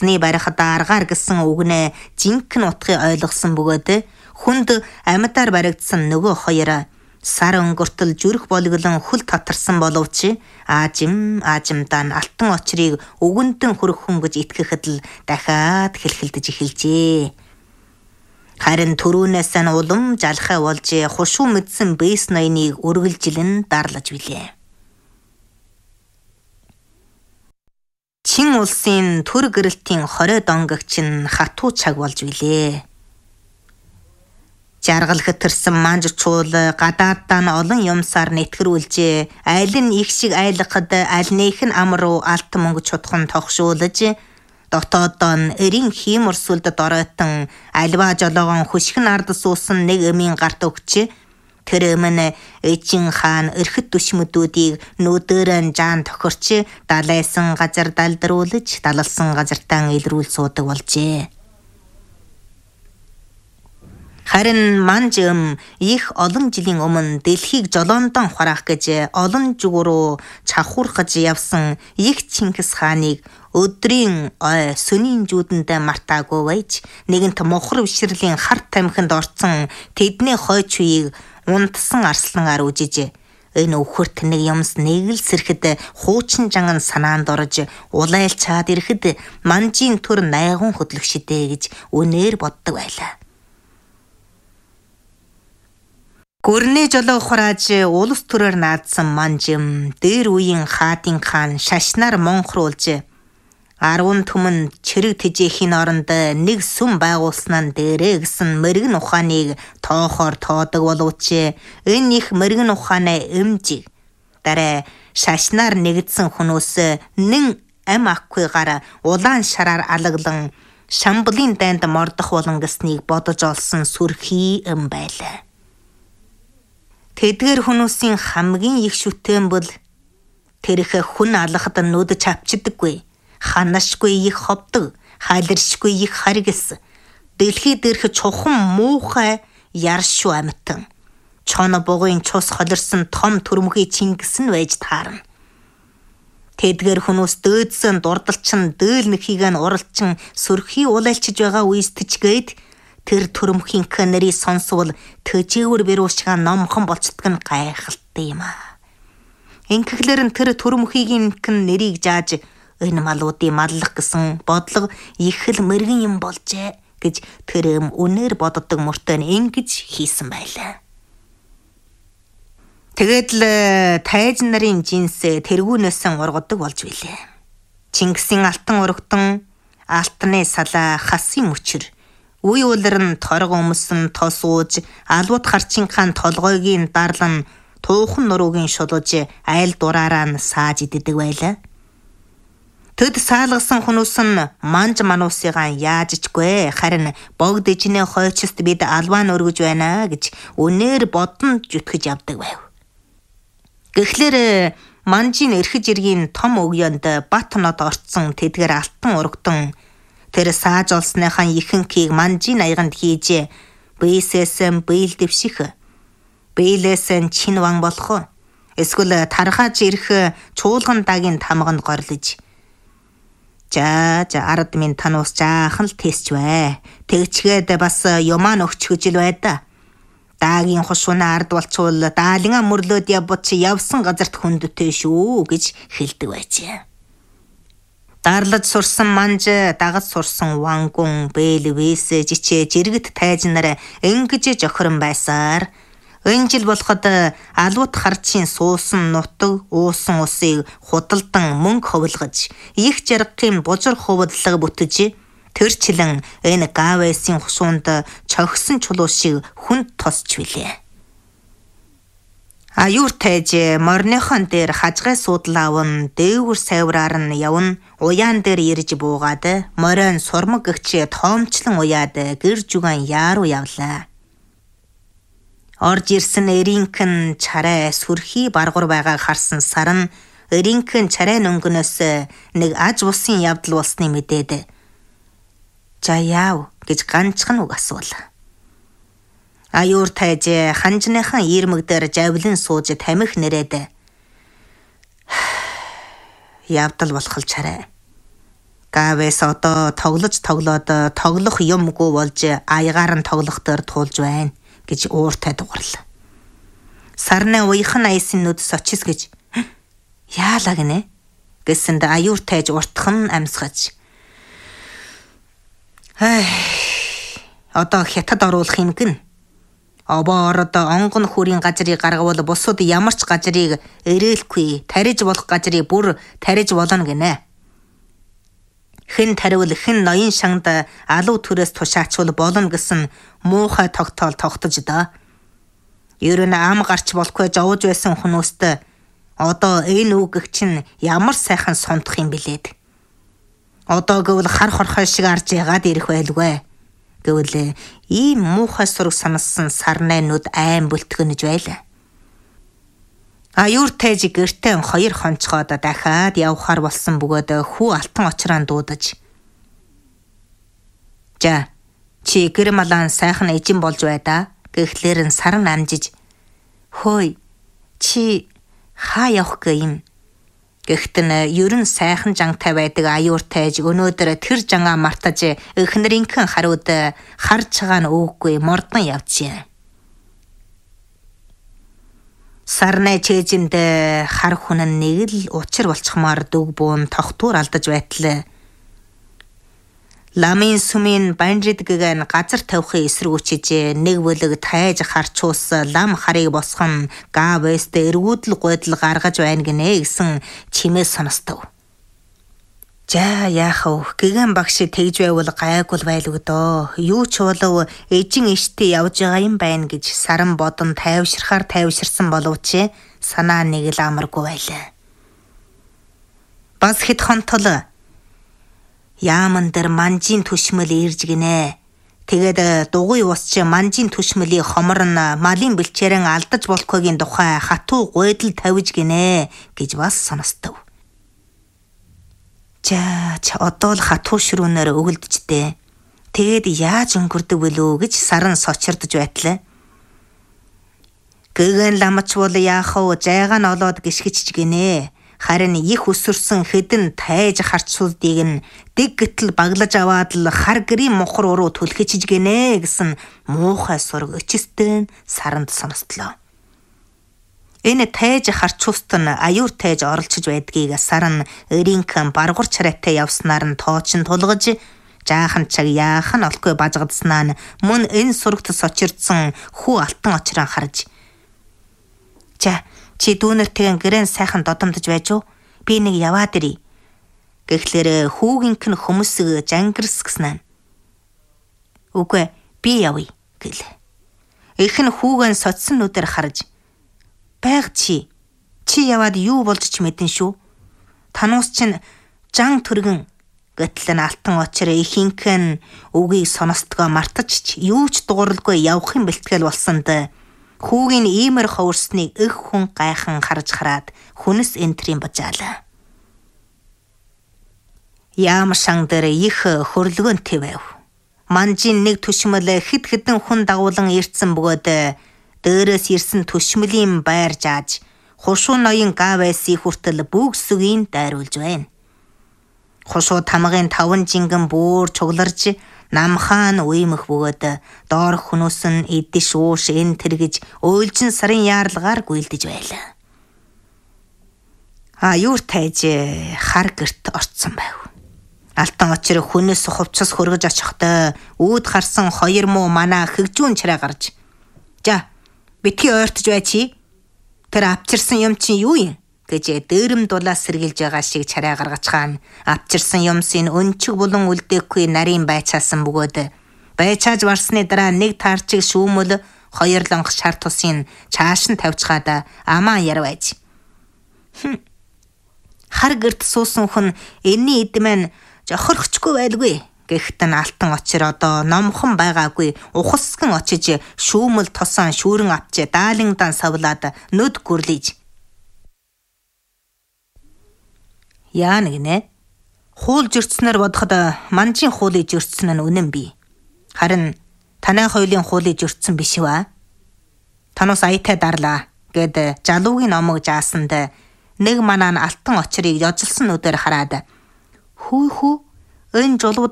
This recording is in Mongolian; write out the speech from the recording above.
усны барихад аргаар гэсэн үгнээ жинхэнэ утгыг ойлгосон бөгөөд хүнд амьдаар баригдсан нөгөө хоёр сар өнгөртөл зүрх болголон хөл татарсан боловч аажимдаа нь алтан очрыг өгөндөн хүрэх хүн гэж итгэхэд л дахиад хэлхэлдэж эхэлжээ. Харин түрүүнээс нь улам жалхаа болж хушуу мэдсэн бэс ноёныг үргэлжилэн дарлаж билээ. Чин улсын төр гэрэлтийн 20 донгогч нь хатуу цаг болж билээ. Жаргал хэтэрсэн манжчуул гадааддаа нь олон юмсаар нэтгэрүүлж, аль нь их шиг айлгахад аль нэх нь ам руу алт мөнгө чудхан тогшуулж, дотоодоо нь эрийн хиймэрсүүлдэд оройтон альва жолоогон хөшгөн ард суусан нэг эмийн гарт өгч, тэр эмэн эжин хаан эрхэт түшмөдүүдийг нүдэрэн жаан тохирч, далайсан газар далдруулж, далалсан газартаа илрүүл суудаг болжээ. Харин манжим их олон жилийн өмнө дэлхийг жолоондон хураах гэж олон жугуруу чавхуурхаж явсан их Чингис хааныг өдрийн ой сүнийн жүүдэндээ мартаагүй байж нэгэнт мохор бишрэлийн харт тамхинд орцсон тэдний хойч үеийг унтсан арсланаар үжиж, энэ өвхөрт нэг юмс нэг л сэрхэд хуучин жанган санаанд орж улайлчаад ирэхэд манжийн төр найгун хөдлөгшдөө гэж үнээр боддог байлаа. Гүрний жолоо хурааж улс төрөөр наадсан манжим дээр үеийн хаадын хаан шашнаар монхруулж 10 түмэн чирэг тэжээхийн оронд нэг сүм байгуулснаа дээрээ гэсэн мэрэгэн ухааныг тоохоор тоодог боловч энэ их мэрэгэн ухаанаа эмжиг дараа шашнаар нэгдсэн хүмүүс нэн ам аккүйгаар улаан шараар алаглан шамблын дайнд мордох болон гэснийг бодож олсон сүрхий эм байлаа. Тэдгээр хүмүүсийн хамгийн их шүтэн бол тэрх хүн алхахад нүд чавчдаггүй, ханашгүй их ховдог, хайлэршгүй их харгис, дэлхий дээрх чухам муухай яршуу амтан, чоно бугын цус холирсон том төрмхий Чингис нь байж таарна. Тэдгээр хүмүүс дөөдсөн дурдалчин дөөл нэхийг нь уралчин сүрхий улайлчж байгаа үестчгээд тэр төрөмхийн нарыг сонсвол төжөөр бэрүүшга номхон болцдог нь гайхалтай юм аа. Инхэхлэр нь тэр төрөмхийн нэрийг зааж энэ малуудын маллах гэсэн бодлого их л мэрэгэн юм болжээ гэж тэр үнээр боддог мөртөө ингэж хийсэн байлаа. Тэгээд л тайз нарын жинс тэргүүнээс ургадаг болж билээ. Чингисийн алтан урагтан, алтны салаа, хасын мөчр үе улир нь торго өмсөн тос ууж, албут харчинхаан толгойгийн дарлан туухан нуруугийн шулууж айл дураараа нь сааж иддэг байлаа. Тэд саалгасан хүмүүс нь манж мануусыгаа яажчгүй, харин богд ижнээ хойчост бид албаа өргөж байна гэж үнээр бодон зүтгэж явдаг байв. Гэхдээ манжийн эрхэж иргийн том өгөөнд бат нот орцсон тэдгээр алтан урагтан тэр сааж олсныхаа ихэнхийг манжийн аяганд хийж бээсээсэн бээл дэвших, бээлээсэн чин ван болох, эсвэл тархаж ирэх чуулган дагийн тамганд горлож за ард минь тануус жаахан л тесч бай. Тэгчгээд бас юмаа өгчгөж л байда. Даагийн хушууна ард болчвол даалинга мөрлөөд явбот явсан газарт хүндтэй шүү гэж хэлдэг байжээ. Дарлаж сурсан манж, дагаж сурсан вангун, бээл вэсэ жичээ жиргэт тайз нар ингэж жохирон байсаар энэ жил болоход албут харчин суусан нутаг уусан усыг худалдан мөнгө ховлгож их жаргахын бужир хувдлага бүтэж тэрчлэн энэ гавэсийн хусуунд чогсон чулуу шиг хүнд тосч билээ. Аюур тайж морныхон дээр хажгай суудлаа аван дээгүр сайвраар нь явна, уяан дээр ирж буугаад морин сурмаг гэгч тоомчлон уяад гэр жүгэн яаруу явлаа. Орж ирсэн эринхэн чарай сүрхий баргуур байгааг харсан сарн эринхэн чарай нөнгөнөөс нэг аж бусын явдал болсны мэдээд "За яав" гэж ганцхан үг асуула. Аюур тайж ханжныхан ирмэг дээр жавлан сууж тамхи нэрээд "Явдал болох л чарай. Гавэс одоо тоглож тоглох юмгүй болж аягаар нь тоглох дээр туулж байна гэж ууртай дугарлаа. Сарны уяхан аясын нүд сочис гэж яалаа гинэ гэсэнд аюур тайж уртхан амьсгаж. Одоо хятад оруулах юм гин. Обоород онгон хүрийн газрыг гаргавал бусад ямар ч газрыг өрөөлгүй, тариж болох газрыг бүр тариж болно гинэ. Хэн таривал хэн ноён шангад алуу төрөөс тушаачвал болно гэсэн муухай тогтоол тогтож да. Ер нь ам гарч болохгүй жовж байсан хүмүүст одоо энэ үгэг чинь ямар сайхан сонтох юм бэлээд. Одоо гэвэл хар хорхой шиг арж ягаад ирэх байлгүй. Гэвэл ийм муухай сураг санасан сарны нүд айн бүлтгэнэж байлаа. Аюур тайж гэртээ 2 хонцгоод дахиад явхаар болсон бөгөөд хүү алтан очраан дуудаж. За чи гэр малаан сайхан эжин болж байдаа гэхлээр нь саран амжиж. Хөөе чи хаа явах гэм. Гэхдээ ерөн сайхан жантай байдаг аюур тайж өнөөдөр тэр жангаа мартаж эхнэрийнхэн харууд харж байгаа нь үгүй мордон явчихъя. Сарны чэжинд хар хүн нэг л учир болчихмаар дүг буун тогтуур алдаж байтал. Ламын сүмийн банжидгэн газар тавихын эсрэг үчиж нэг бүлэг тайж харчуус лам харыг босгон гавэст эргүүдл гойдл гаргаж байна гинэ гэсэн чимээ сонстов. За яах вэ? Гэгэн багш тэгж байвал гайгүй байлгүй дөө. Юу ч болов эжин эштэй явж байгаа юм байна гэж саран бодон тайвширсан боловч санаа нэг л амаргүй байлаа. Бас хэд хонтол яаман дээр манжийн төшмөл ирж гинэ. Тэгээд дугуй усч манжийн төшмөлийн хомор нь малын бэлчээрэн алдаж болохгүйгийн тухай хатуу гойдл тавьж гинэ гэж бас сонстов. За одоо л хатуу ширүүнээр өгөлдөжтэй. Тэгээд яаж өнгөрдөг вөлөө гэж саран сочирдож байтлаа. Гэгэн ламч бол яах вэ? Жайгаа нь олоод гიშгэж гинэ. Харин их өсөрсөн хэдэн тайж харцуулдыг нь дэг гítэл баглаж аваад л хар гэрийн мухар уруу түлхэчж гинэ гэсэн муухай сураг өчөстөн саранд сонсдлоо. Энэ тайж харчууст нь аюур тайж оролцож байдгийг саран өрийнхэн баргуур чараатай явснаар нь тоочин тулгаж жаахан чаг яах нь олгүй бажгадснаа нь мөн энэ сурагт сочирдсан хүү алтан очроо харж. За чи дүүнэртэйгэн гэрэн сайхан додомдож байж уу? Би нэг яваад ирий. Гэхлээр хүүгийнх нь хүмүүсийг жангирс гэснаа. Үгүй би явъя гэл. Их нь хүүгэн соцсон нүдээр харж. Байг чи яваад юу болж ч мэдэн шүү. Тануус чинь жан төргөн гэтэл нь алтан очроо ихинхэн үгийг сонстгоо мартаж ч юу ч дууралгүй явах юм бэлтгэл болсонд хүүгийн иймэр ховрсныг их хүн гайхан харж хараад хүнс энтрийн бажаалаа. Яам шан дээр их хөрлөгөнтэй байв. Манжийн нэг төшмөл хэд хэдэн хүн дагуулan ирсэн бөгөөд дээрээс ирсэн төшмөлийн байр жааж хушуу ноён гавэсий хүртэл бүгсүгийн дайруулж байна. Хушуу тамгын 5 жингэн бүр чугларж намхаан уймах бөгөөд доор хүмүүс нь эдэш ууш эн тэргэж өөлжин сарын яарлагаар гүйлдэж байлаа. Аюур тайж хар гэрт орцсон байв. Алтан очир хүнээс хувцас хөргөж очихдоо үүд харсан 2 муу манаа хэгжүүн чараа гарч. За битгий ойртож бай чи. Тэр авчирсан юм чинь юу юм? Гэж дээрэм дулаас сэргийлж байгаа шиг чараа гаргаж хаана авчирсан юмсыг өнчиг булан үлдээхгүй нарийн байчаасан бөгөөд байчааж барсны дараа нэг таарчиг шүүмөл 2 лонх шар тусын чааш нь тавьчихад амаа ярвайж. Хар гэрт суусан хүн энэний эд маань жохорхчгүй байлгүй. Гэхдээ алтан очир одоо номхон байгаагүй ухасган очиж шүүмэл тосон шүүрэн авч даалиндан савлаад нүд гүрлийж. Яа нэгнэ? Хуул жирцснээр бодоход манжийн хуулийг жирцсэн нь үнэн бий. Харин танай хоёулын хуулийг жирцсэн биш үү? Танус аятай дарлаа гэд жалуугийн номог жаасанд нэг манаа нь алтан очирыг ёжилсан нүдээр хараад хүү Энэ жулууд